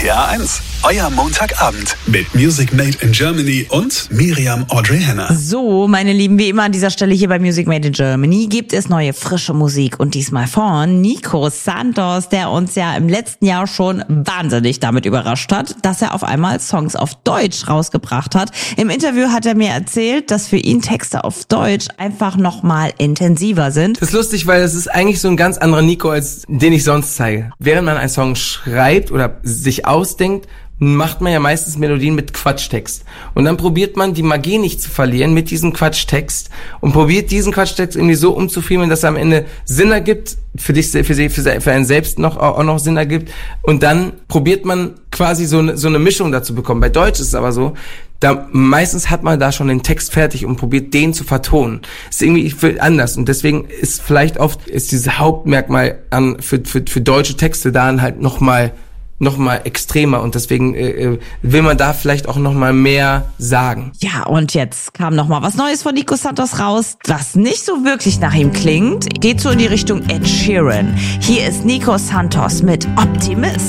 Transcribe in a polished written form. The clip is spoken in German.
RPR1, euer Montagabend mit Music Made in Germany und Miriam Audrey Henner. So, meine Lieben, wie immer an dieser Stelle hier bei Music Made in Germany gibt es neue frische Musik und diesmal von Nico Santos, der uns ja im letzten Jahr schon wahnsinnig damit überrascht hat, dass er auf einmal Songs auf Deutsch rausgebracht hat. Im Interview hat er mir erzählt, dass für ihn Texte auf Deutsch einfach nochmal intensiver sind. Das ist lustig, weil es ist eigentlich so ein ganz anderer Nico, als den ich sonst zeige. Während man einen Song schreibt oder sich ausdenkt, macht man ja meistens Melodien mit Quatschtext. Und dann probiert man, die Magie nicht zu verlieren mit diesem Quatschtext und probiert diesen Quatschtext irgendwie so umzufriemeln, dass er am Ende Sinn ergibt, für einen selbst auch noch Sinn ergibt. Und dann probiert man quasi so eine Mischung dazu bekommen. Bei Deutsch ist es aber so, meistens hat man da schon den Text fertig und probiert den zu vertonen. Ist irgendwie anders und deswegen ist vielleicht oft dieses Hauptmerkmal für deutsche Texte dann halt noch mal extremer und deswegen will man da vielleicht auch noch mal mehr sagen. Ja, und jetzt kam noch mal was Neues von Nico Santos raus, was nicht so wirklich nach ihm klingt. Geht so in die Richtung Ed Sheeran. Hier ist Nico Santos mit Optimist.